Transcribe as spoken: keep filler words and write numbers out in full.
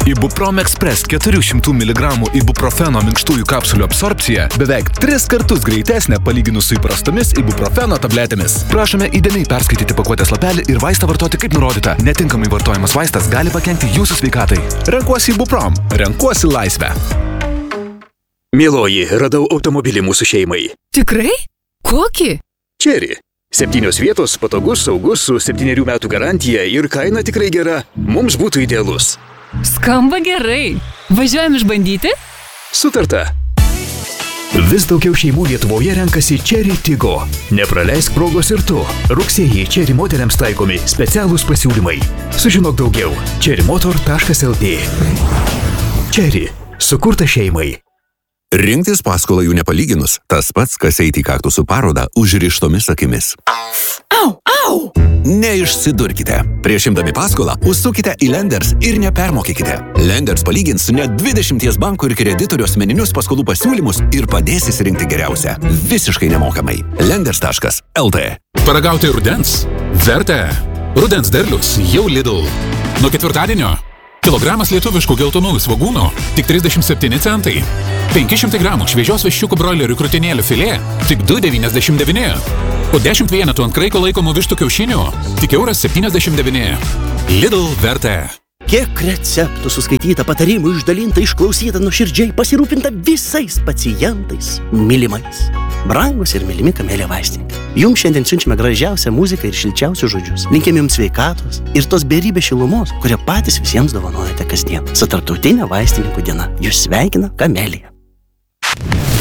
Ibuprom Express keturių šimtų miligramų ibuprofeno minkštųjų kapsulių absorbcija beveik tris kartus greitesnė palyginus su įprastomis ibuprofeno tabletėmis. Prašome įdėmiai perskaityti pakuotės lapelį ir vaistą vartoti kaip nurodyta. Netinkamai vartojamas vaistas gali pakenkti jūsų sveikatai. Renkuosi Ibuprom, renkuosi laisvę. Mieloji, radau automobilį mūsų šeimai. Tikrai? Kokį? Cherry. Septynios vietos, patogus, saugus, su septynerių metų garantija ir kaina tikrai gera. Mums būtų idealus. Skamba gerai. Važiuojam išbandyti? Sutarta. Vis daugiau šeimų Lietuvoje renkasi Cherry Tiggo. Nepraleisk progos ir tu. Rugsėjį Cherry moteriams taikomi specialūs pasiūlymai. Sužinok daugiau. cherrymotor taškas lt. Cherry. Sukurta šeimai. Rinktis paskolą jų nepalyginus, tas pats, kas eiti į kaktusų parodą užrištomis akimis. Au, au! Neišsidurkite. Prieš imdami paskolą, užsukite į Lenders ir nepermokykite. Lenders palygins net dvidešimties bankų ir kreditorių asmeninius paskolų pasiūlymus ir padės įsirinkti geriausią. Visiškai nemokamai. Lenders taškas lt. Paragauti rudens? Verta. Rudens derlius jau Lidl. Nuo ketvirtadienio kilogramas lietuviškų geltonųjų svogūnų tik trisdešimt septyni centai. penki šimtai gramų šviežios viščiukų broilerių krūtinėlių filė tik du devyniasdešimt devyni. O dešimt vienetų ant kraiko laikomų vištų kiaušinių tik euras septyniasdešimt devyni. Lidl verta. Kiek receptų suskaityta, patarimų išdalinta, išklausyta, nuoširdžiai pasirūpinta visais pacientais, mylimais. Brangus ir mylimi Kamelė vaistininkai. Jums šiandien siunčiame gražiausią muziką ir šilčiausius žodžius. Linkim jums sveikatos ir tos beribės šilumos, kurią patys visiems dovanojate kasdien. Su tarptautinė vaistininkų diena. Jūs sveikina Kamelė.